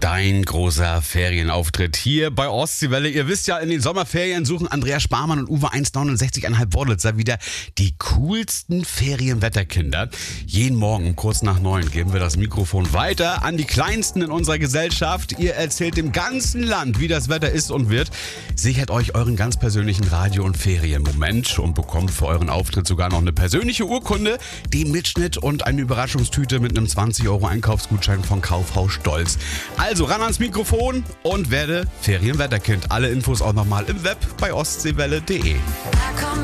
Dein großer Ferienauftritt hier bei Ostseewelle. Ihr wisst ja, in den Sommerferien suchen Andreas Sparmann und Uwe 1,69,5 Wortlitzer wieder die coolsten Ferienwetterkinder. Jeden Morgen um kurz nach 9 geben wir das Mikrofon weiter an die Kleinsten in unserer Gesellschaft. Ihr erzählt dem ganzen Land, wie das Wetter ist und wird. Sichert euch euren ganz persönlichen Radio- und Ferienmoment und bekommt für euren Auftritt sogar noch eine persönliche Urkunde, den Mitschnitt und eine Überraschungstüte mit einem 20 € Einkaufsgutschein von Kaufhaus Stolz. Also ran ans Mikrofon und werde Ferienwetterkind. Alle Infos auch nochmal im Web bei ostseewelle.de.